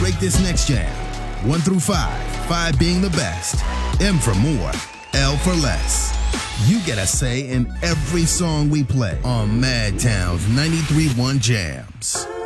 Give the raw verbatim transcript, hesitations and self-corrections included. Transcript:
rate this next jam. One through five, five being the best, M for more, L for less. You get a say in every song we play on Madtown's ninety-three point one Jams.